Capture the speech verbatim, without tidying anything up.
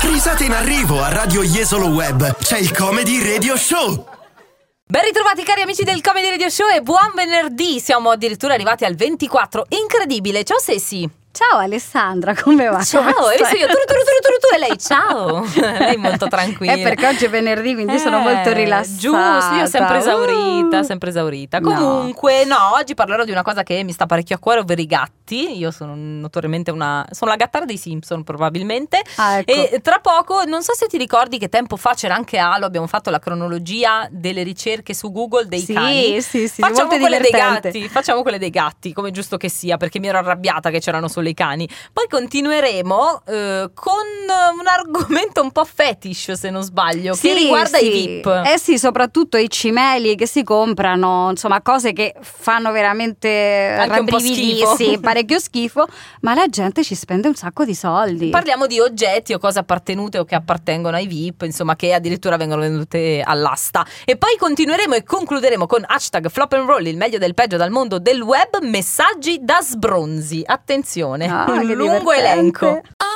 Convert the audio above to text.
Risate in arrivo a Radio Jesolo Web. C'è il Comedy Radio Show. Ben ritrovati cari amici del Comedy Radio Show e buon venerdì. Siamo addirittura arrivati al ventiquattro. Incredibile. Ciao Sessi. Ciao Alessandra, come va? Ciao, come hai visto io? Tu, tu, tu, tu, tu, e lei ciao. Lei molto tranquilla. È perché oggi è venerdì, quindi eh, sono molto rilassata. Giusto, io sempre esaurita, uh. sempre esaurita. No. Comunque, no, oggi parlerò di una cosa che mi sta parecchio a cuore, ovvero i gatti. Io sono notoriamente una... sono la gattara dei Simpson probabilmente. Ah, ecco. E tra poco, non so se ti ricordi che tempo fa c'era anche Halo, abbiamo fatto la cronologia delle ricerche su Google dei sì, cani. Sì, sì, facciamo molto quelle dei divertente. gatti, facciamo quelle dei gatti, come giusto che sia, perché mi ero arrabbiata che c'erano solo i cani. Poi continueremo eh, con un argomento un po' fetish, se non sbaglio, sì, che riguarda sì. i V I P. Eh sì, soprattutto i cimeli che si comprano, insomma, cose che fanno veramente Anche un po' rabbrividire, schifo. sì, parecchio schifo, ma la gente ci spende un sacco di soldi. Parliamo di oggetti o cose appartenute o che appartengono ai V I P, insomma, che addirittura vengono vendute all'asta. E poi continueremo e concluderemo con hashtag Flop and Roll, il meglio del peggio dal mondo del web, messaggi da sbronzi. Attenzione, Ah, un che lungo divertente. elenco.